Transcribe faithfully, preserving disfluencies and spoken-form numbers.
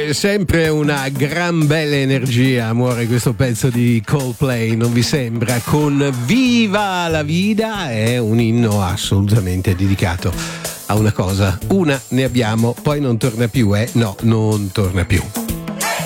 Beh, sempre una gran bella energia, amore, questo pezzo di Coldplay, non vi sembra? Con Viva la Vida è un inno assolutamente dedicato a una cosa. Una ne abbiamo, poi non torna più, eh? No, non torna più.